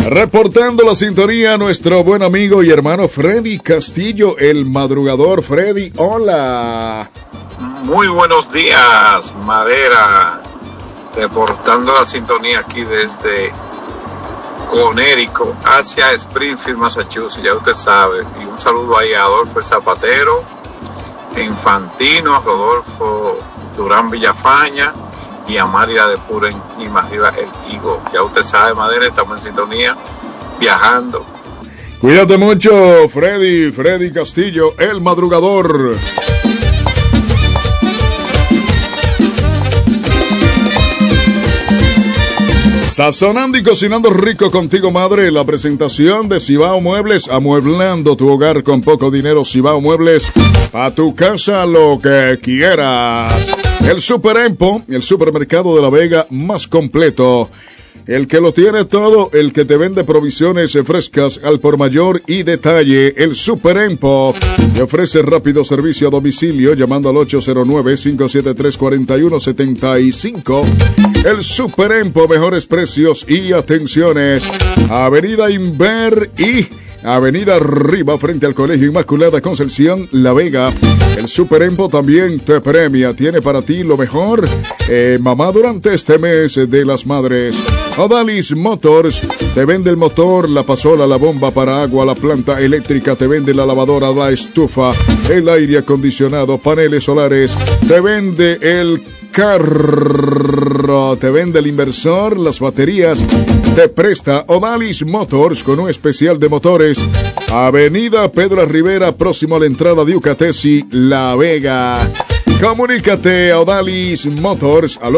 Reportando la sintonía, nuestro buen amigo y hermano Freddy Castillo, el madrugador. Freddy, hola. Muy buenos días, Madera. Reportando la sintonía aquí desde Conérico hacia Springfield, Massachusetts, ya usted sabe. Y un saludo ahí a Adolfo Zapatero, Infantino, a Rodolfo Durán Villafaña y a María de Puren y más arriba el Higo. Ya usted sabe, Madera, estamos en sintonía, viajando. Cuídate mucho, Freddy Castillo, el madrugador. Sazonando y cocinando rico contigo, madre. La presentación de Cibao Muebles, amueblando tu hogar con poco dinero. Cibao Muebles, a tu casa lo que quieras. El Super Empo, el supermercado de La Vega más completo. El que lo tiene todo, el que te vende provisiones frescas al por mayor y detalle. El Super Empo te ofrece rápido servicio a domicilio llamando al 809-573-4175. El Super Empo, mejores precios y atenciones. Avenida Inver y Avenida Arriba, frente al Colegio Inmaculada Concepción, La Vega. El Super Empo también te premia. Tiene para ti lo mejor, mamá, durante este mes de las madres. Odalis Motors te vende el motor, la pasola, la bomba para agua, la planta eléctrica, te vende la lavadora, la estufa, el aire acondicionado, paneles solares, te vende el carro, te vende el inversor, las baterías, te presta Odalis Motors con un especial de motores. Avenida Pedro Rivera, próximo a la entrada de Ucatesi, La Vega. Comunícate a Odalis Motors al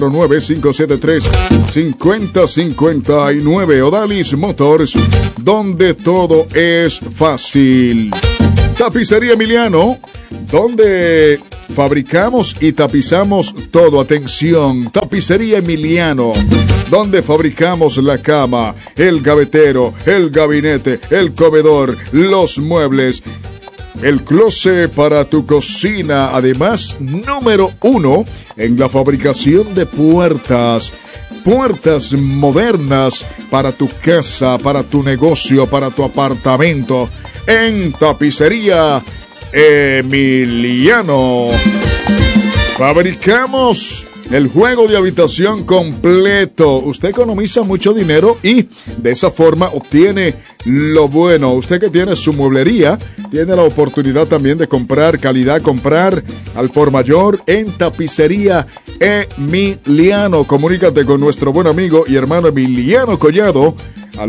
809-573-5059. Odalis Motors, donde todo es fácil. Tapicería Emiliano, donde fabricamos y tapizamos todo. Atención, Tapicería Emiliano, donde fabricamos la cama, el gavetero, el gabinete, el comedor, los muebles, el closet para tu cocina. Además, número 1 en la fabricación de puertas. Puertas modernas para tu casa, para tu negocio, para tu apartamento. En Tapicería Emiliano. Fabricamos el juego de habitación completo. Usted economiza mucho dinero y de esa forma obtiene lo bueno. Usted que tiene su mueblería, tiene la oportunidad también de comprar calidad, comprar al por mayor en Tapicería Emiliano. Comunícate con nuestro buen amigo y hermano Emiliano Collado al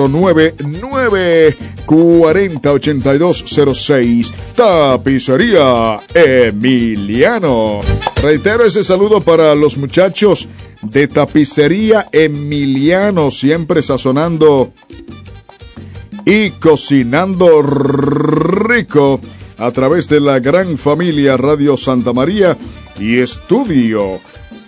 809-940-8206. Tapicería Emiliano. Reitero ese saludo para los muchachos de Tapicería Emiliano, siempre sazonando y cocinando rico a través de la gran familia Radio Santa María y Estudio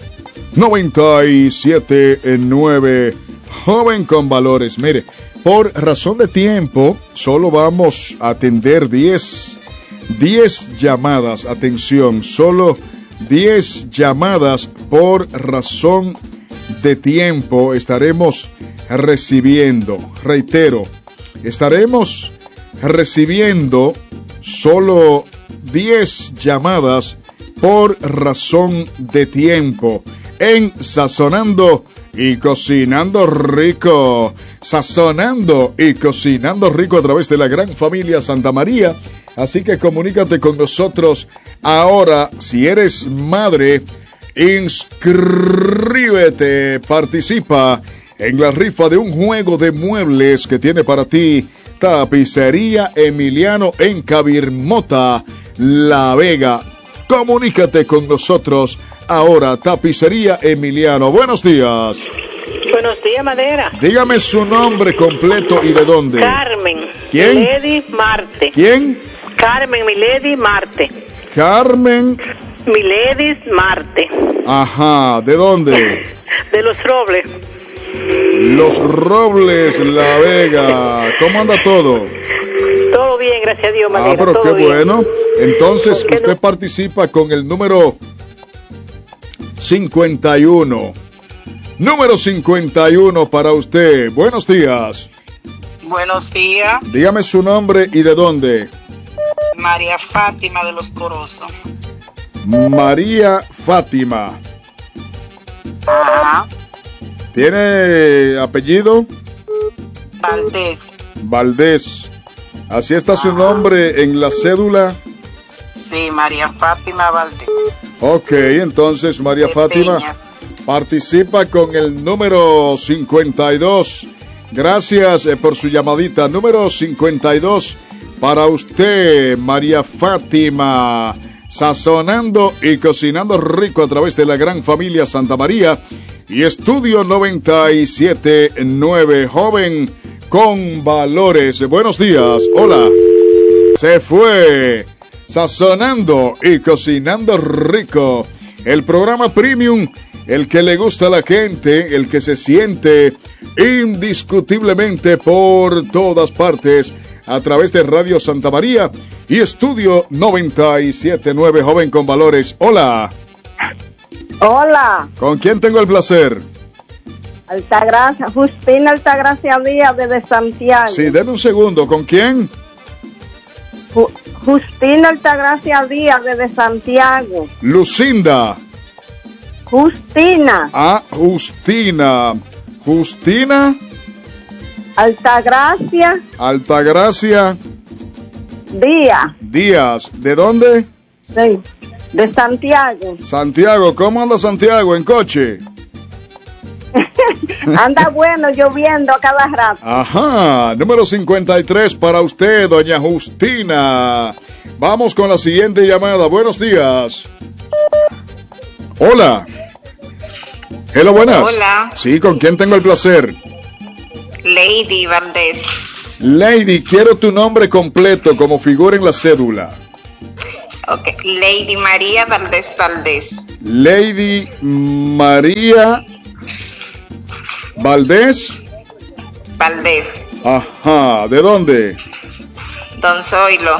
97.9. Joven con valores. Mire, por razón de tiempo, solo vamos a atender 10 llamadas. Atención, solo 10 llamadas por razón de tiempo estaremos recibiendo. Reitero, estaremos recibiendo solo 10 llamadas por razón de tiempo en Sazonando y Cocinando Rico. Sazonando y Cocinando Rico a través de la gran familia Santa María. Así que comunícate con nosotros ahora. Si eres madre, inscríbete, participa en la rifa de un juego de muebles que tiene para ti Tapicería Emiliano en Cabirmota, La Vega. Comunícate con nosotros ahora, Tapicería Emiliano. Buenos días. Buenos días, Madera. Dígame su nombre completo y de dónde. Carmen. ¿Quién? Milady Marte. ¿Quién? Carmen Milady Marte. Carmen Milady Marte. Ajá, ¿de dónde? De Los Robles. Los Robles, La Vega. ¿Cómo anda todo? Todo bien, gracias a Dios, Madera. Pero todo qué bien. bueno. Entonces, usted no? participa con el número 51. número 51 para usted. Buenos días. Buenos días. Dígame su nombre y de dónde. María Fátima de Los Corozos. María Fátima. Ajá. ¿Tiene apellido? Valdés. Valdés. ¿Así está su nombre en la cédula? Sí, María Fátima Valdés. Ok, entonces María Fátima participa con el número 52. Gracias por su llamadita. Número 52 para usted, María Fátima. Sazonando y cocinando rico a través de la gran familia Santa María y Estudio 97.9, joven con valores. Buenos días, hola. Se fue. Sazonando y cocinando rico. El programa premium, el que le gusta a la gente, el que se siente indiscutiblemente por todas partes a través de Radio Santa María y Estudio 97.9, joven con valores. Hola. Hola. ¿Con quién tengo el placer? Altagracia, Justina Altagracia Díaz desde Santiago. Sí, denme un segundo. ¿Con quién? Justina Altagracia Díaz desde Santiago. Lucinda. Justina. Ah, Justina. Justina. Altagracia. Altagracia. Díaz. Díaz. ¿De dónde? Sí, de Santiago. Santiago. ¿Cómo anda Santiago en coche? Anda bueno, lloviendo a cada rato. Ajá, número 53 para usted, doña Justina. Vamos con la siguiente llamada. Buenos días. Hola. Hello, buenas. Hola. Sí, ¿con quién tengo el placer? Lady Valdés. Lady, quiero tu nombre completo como figura en la cédula. Ok, Lady María Valdés Valdés. Lady María Valdés. Valdés. Ajá, ¿de dónde? Don Zoilo.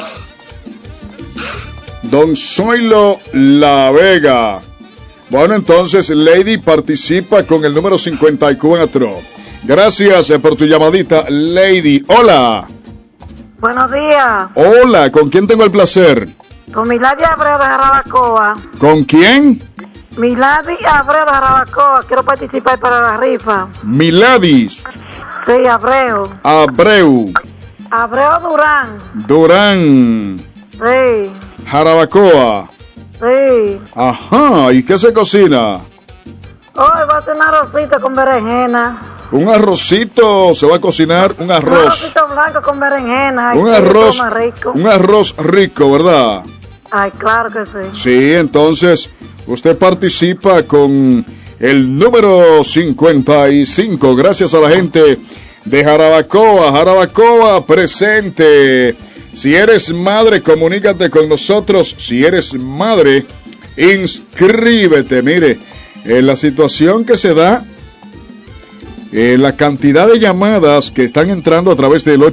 Don Zoilo La Vega. Bueno, entonces Lady participa con el número 54. Gracias por tu llamadita, Lady. Hola. Buenos días. Hola, ¿con quién tengo el placer? Con Milady Abreu de Jarabacoa. ¿Con quién? Milady Abreu de Jarabacoa. Quiero participar para la rifa. Miladis. Sí, Abreu. Abreu. Abreu Durán. Durán. Sí. Jarabacoa. Sí. Ajá, ¿y qué se cocina? Hoy va a ser un arrocito con berenjena. Un arrocito, se va a cocinar un Un arroz. arrocito blanco con berenjena. Un Ay, arroz, más rico. un arroz rico, ¿verdad? Ay, claro que sí. Sí, entonces usted participa con el número 55. Gracias a la gente de Jarabacoa. Jarabacoa presente. Si eres madre, comunícate con nosotros. Si eres madre, inscríbete. Mire, en la situación que se da, la cantidad de llamadas que están entrando a través del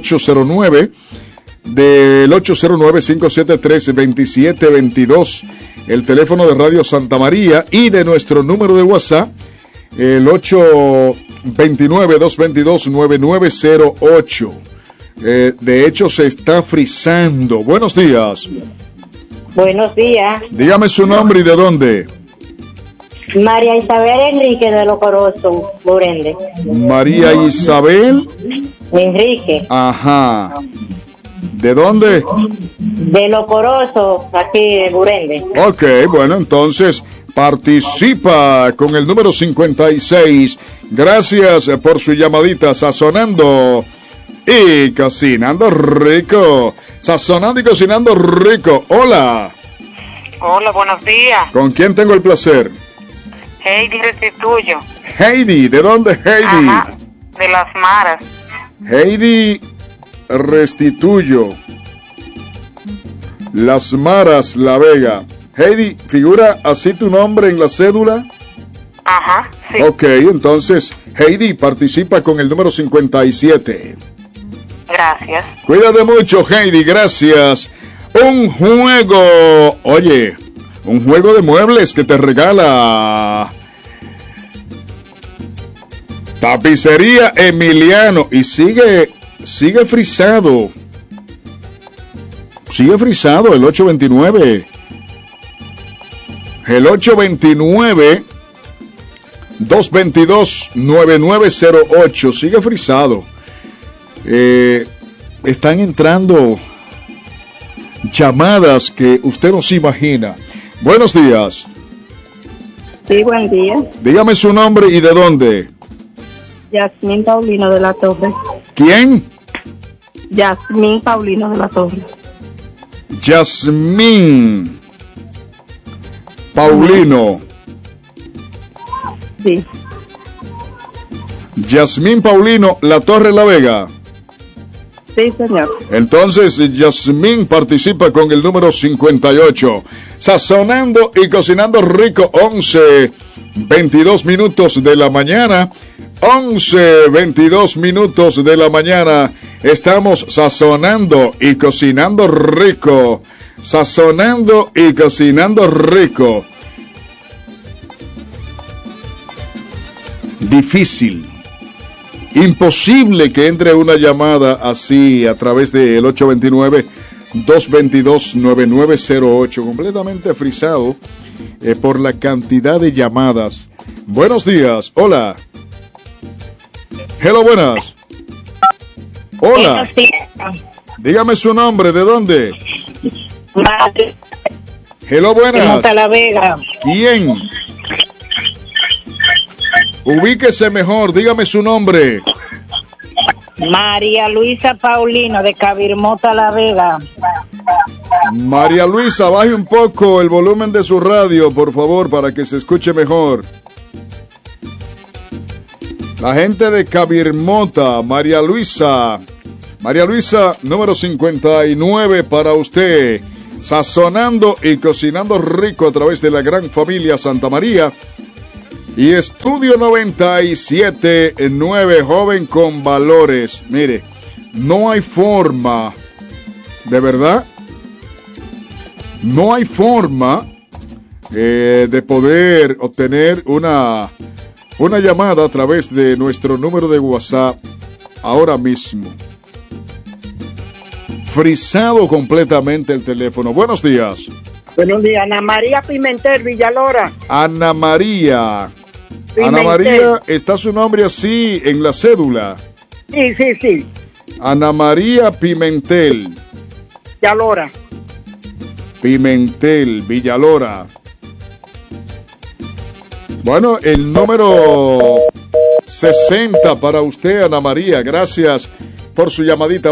809-573-2722, el teléfono de Radio Santa María, y de nuestro número de WhatsApp, el 829-222-9908. De hecho, se está frizando. Buenos días. Buenos días. Dígame su nombre y de dónde. María Isabel Enrique de Locoroso, Burende. María Isabel. Enrique. Ajá. ¿De dónde? De Locoroso, aquí de Burende. Ok, bueno, entonces participa con el número 56. Gracias por su llamadita. Sazonando y cocinando rico. Sazonando y cocinando rico. Hola. Hola, buenos días. ¿Con quién tengo el placer? Heidi Restituyo. Heidi. ¿De dónde, Heidi? Ajá, de Las Maras. Heidi Restituyo. Las Maras, La Vega. Heidi, ¿figura así tu nombre en la cédula? Ajá, sí. Ok, entonces Heidi participa con el número 57. Gracias. Cuídate mucho, Heidi, gracias. Un juego, oye, un juego de muebles que te regala Tapicería Emiliano. Y sigue frisado. Sigue frisado el 829. El 829-222-9908. Sigue frisado. Están entrando llamadas que usted no se imagina. Buenos días. Sí, buen día. Dígame su nombre y de dónde. Yasmín Paulino de la Torre. ¿Quién? Yasmín Paulino de la Torre. Yasmín Paulino. Sí. Yasmín Paulino, La Torre, La Vega. Sí, señor. Entonces, Yasmín participa con el número 58. Sazonando y cocinando rico, 11:22 minutos de la mañana. 11:22 minutos de la mañana. Estamos sazonando y cocinando rico. Sazonando y cocinando rico. Difícil. Imposible que entre una llamada así a través del 829-222-9908. Completamente frisado por la cantidad de llamadas. Buenos días. Hola. Hello, buenas. Hola. Dígame su nombre. ¿De dónde? Hello, buenas. La Vega. ¿Quién? Ubíquese mejor, dígame su nombre. María Luisa Paulino de Cabirmota, La Vega. María Luisa, baje un poco el volumen de su radio, por favor, para que se escuche mejor. La gente de Cabirmota, María Luisa. María Luisa, número 59 para usted. Sazonando y cocinando rico a través de la gran familia Santa María. Y Estudio 97.9, joven con valores. Mire, no hay forma, de verdad, no hay forma de poder obtener una llamada a través de nuestro número de WhatsApp ahora mismo. Frisado completamente el teléfono. Buenos días. Buenos días, Ana María Pimentel, Villalora. Ana María. Pimentel. Ana María, ¿está su nombre así en la cédula? Sí. Ana María Pimentel. Villalora. Pimentel, Villalora. Bueno, el número 60 para usted, Ana María. Gracias por su llamadita.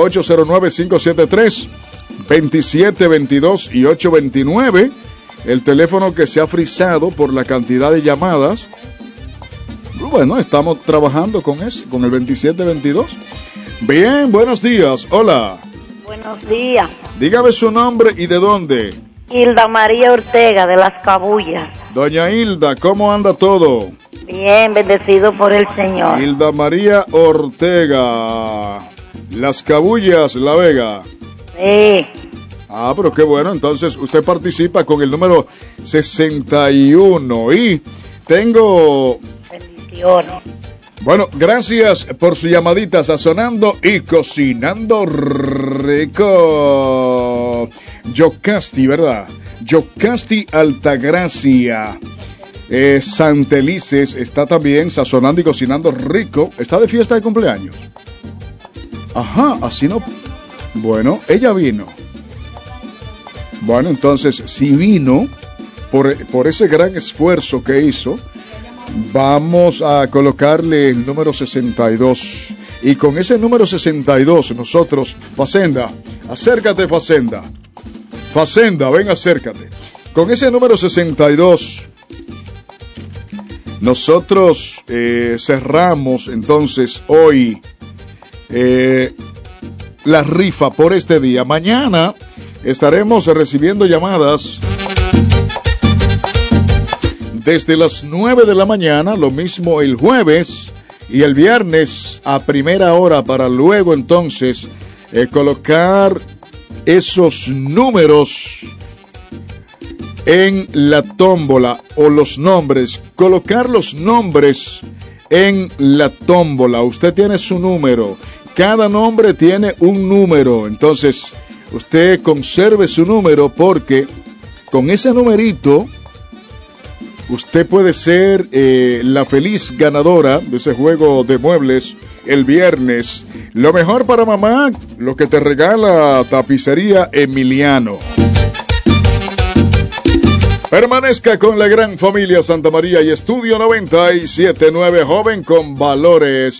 809-573-2722 y 829. El teléfono que se ha frisado por la cantidad de llamadas. Bueno, estamos trabajando con el 2722. Bien, buenos días. Hola. Buenos días. Dígame su nombre y de dónde. Hilda María Ortega, de Las Cabullas. Doña Hilda, ¿cómo anda todo? Bien, bendecido por el Señor. Hilda María Ortega, Las Cabullas, La Vega. Sí. Ah, pero qué bueno. Entonces, usted participa con el número 61. Y tengo... Bendiciones. Bueno, gracias por su llamadita. Sazonando y cocinando rico. Yocasti, ¿verdad? Yocasti Altagracia. Santelices está también sazonando y cocinando rico. Está de fiesta de cumpleaños. Ajá, así no. Bueno, ella vino. Bueno, entonces, si vino por ese gran esfuerzo que hizo, vamos a colocarle el número 62. Y con ese número 62, nosotros, Facenda, acércate, Facenda. Facenda, ven, acércate. Con ese número 62, nosotros cerramos entonces hoy la rifa por este día. Mañana estaremos recibiendo llamadas desde las 9 de la mañana, lo mismo el jueves y el viernes a primera hora, para luego entonces colocar esos números en la tómbola, o los nombres, colocar los nombres en la tómbola. Usted tiene su número. Cada nombre tiene un número. Entonces, usted conserve su número porque con ese numerito usted puede ser la feliz ganadora de ese juego de muebles el viernes. Lo mejor para mamá, lo que te regala Tapicería Emiliano. Permanezca con la gran familia Santa María y Estudio 97.9, joven con valores.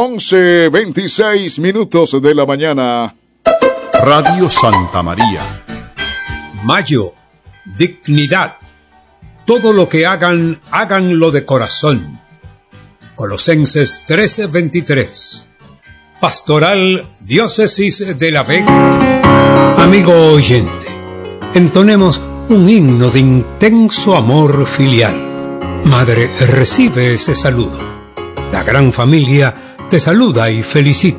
11:26 de la mañana. Radio Santa María. Mayo, dignidad. Todo lo que hagan, háganlo de corazón. Colosenses 13:23. Pastoral Diócesis de La Vega. Amigo oyente, entonemos un himno de intenso amor filial. Madre, recibe ese saludo. La gran familia te saluda y felicita.